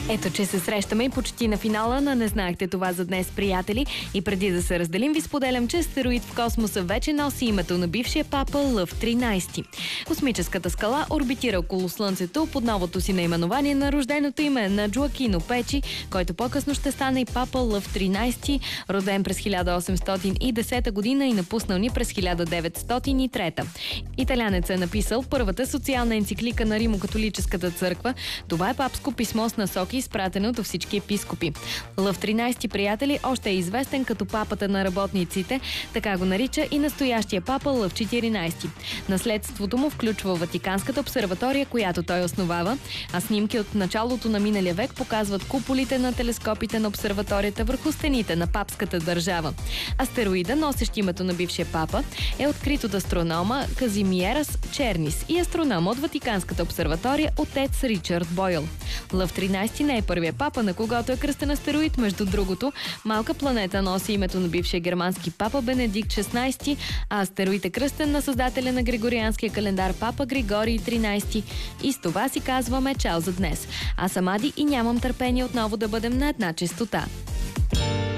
Ето, че се срещаме и почти на финала на "Не знаехте това" за днес, приятели. И преди да се разделим, ви споделям, че астероид в космоса вече носи името на бившия папа Лъв 13. Космическата скала орбитира около Слънцето под новото си наименование на рожденото име на Джоакино Печи, който по-късно ще стане и папа Лъв 13, роден през 1810 година и напуснал ни през 1903. Италянец е написал първата социална енциклика на Римокатолическата църква. Това е папско писмо с насоки, изпратено до всички епископи. Лъв 13, приятели, още е известен като папата на работниците, така го нарича и настоящия папа Лъв 14. Наследството му включва Ватиканската обсерватория, която той основава, а снимки от началото на миналия век показват куполите на телескопите на обсерваторията върху стените на папската държава. Астероида, носещ името на бившия папа, е открит от астронома Казимиерас Чернис и астроном от Ватиканската обсерватория отец Ричард Бойл. Лъв 13 не е първия папа, на когото е кръстен астероид. Между другото, малка планета носи името на бившия германски папа Бенедикт 16, а астероид е кръстен на създателя на григорианския календар папа Григорий 13. И с това си казваме чао за днес. Аз съм Ади и нямам търпение отново да бъдем на една честота.